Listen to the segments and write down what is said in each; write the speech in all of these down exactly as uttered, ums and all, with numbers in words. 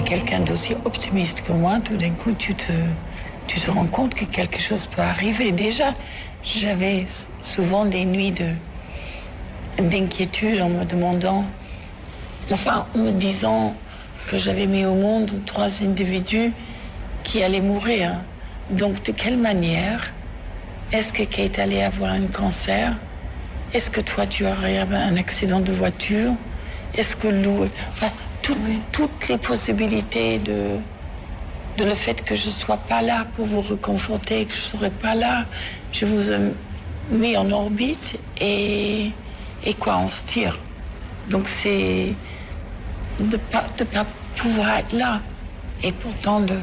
quelqu'un d'aussi optimiste que moi, tout d'un coup, tu te, tu te rends compte que quelque chose peut arriver. Déjà, j'avais souvent des nuits de, d'inquiétude en me demandant, enfin, en me disant que j'avais mis au monde trois individus qui allaient mourir. Donc, de quelle manière est-ce que Kate allait avoir un cancer? Est-ce que toi, tu aurais un accident de voiture? Est-ce que Lou... Enfin, tout, oui. toutes les possibilités de, de le fait que je ne sois pas là pour vous réconforter, que je ne serai pas là, je vous ai mis en orbite et, et quoi, on se tire. Donc, c'est de ne pas, de pas pouvoir être là. Et pourtant, le,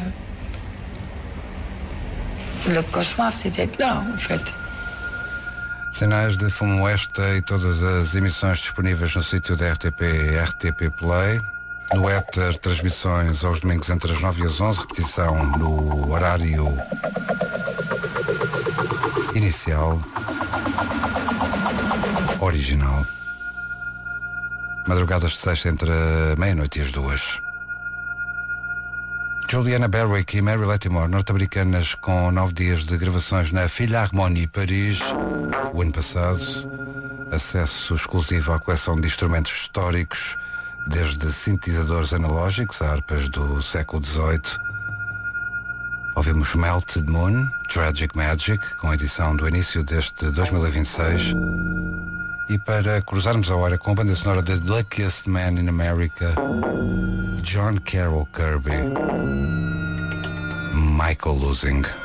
le cauchemar, c'est d'être là, en fait. Sinais de Fumo Esta e todas as emissões disponíveis no sítio da R T P e R T P Play. No éter, transmissões aos domingos entre as nove e as onze, repetição no horário inicial, original. Madrugadas de sexta entre a meia-noite e as duas. Juliana Berwick e Mary Latimore, norte-americanas, com nove dias de gravações na Philharmonie Paris, o ano passado. Acesso exclusivo à coleção de instrumentos históricos, desde sintetizadores analógicos a harpas do século dezoito. Ouvimos Melted Moon, Tragic Magic, com edição do início deste dois mil e vinte e seis. E para cruzarmos a hora com a banda sonora de The Luckiest Man in America, John Carroll Kirby, Michael Losing.